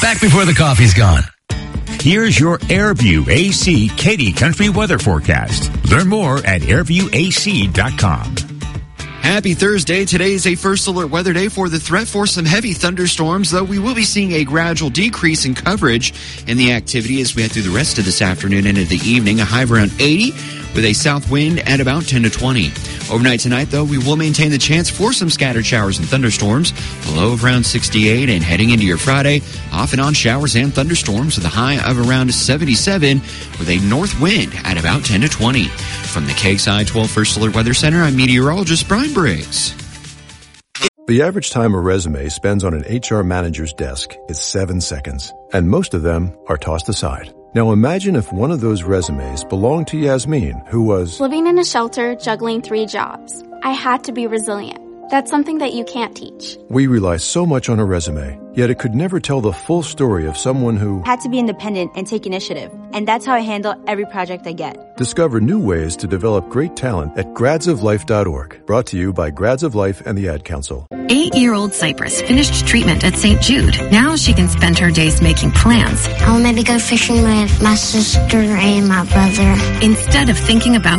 back before the coffee's gone. Here's your Airview AC Katy Country weather forecast. Learn more at airviewac.com. Happy Thursday. Today is a first alert weather day for the threat for some heavy thunderstorms, though we will be seeing a gradual decrease in coverage in the activity as we head through the rest of this afternoon and into the evening. A high of around 80 with a south wind at about 10 to 20. Overnight tonight, though, we will maintain the chance for some scattered showers and thunderstorms. A low of around 68, and heading into your Friday, off and on showers and thunderstorms with a high of around 77 with a north wind at about 10 to 20. From the KXI 12 First Alert Weather Center, I'm meteorologist Brian Briggs. The average time a resume spends on an HR manager's desk is 7 seconds, and most of them are tossed aside. Now imagine if one of those resumes belonged to Yasmin, who was living in a shelter, juggling 3 jobs. I had to be resilient. That's something that you can't teach. We rely so much on a resume, yet it could never tell the full story of someone who had to be independent and take initiative. And that's how I handle every project I get. Discover new ways to develop great talent at gradsoflife.org. Brought to you by Grads of Life and the Ad Council. 8-year-old Cypress finished treatment at St. Jude. Now she can spend her days making plans. I'll maybe go fishing with my sister and my brother. Instead of thinking about